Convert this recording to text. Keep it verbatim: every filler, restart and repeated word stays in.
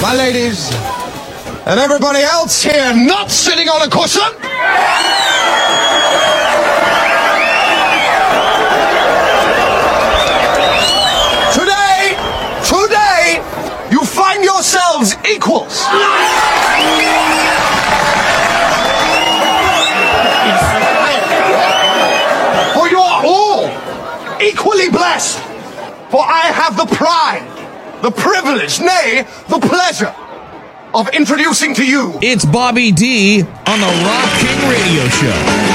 my ladies, and everybody else here not sitting on a cushion. Today, today, you find yourselves equals. For you are all equally blessed. For I have the pride, the privilege, nay, the pleasure of introducing to you. It's Bobby D on the Rock King Radio Show.